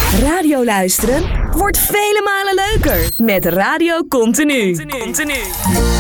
Radio luisteren wordt vele malen leuker met Radio Continu.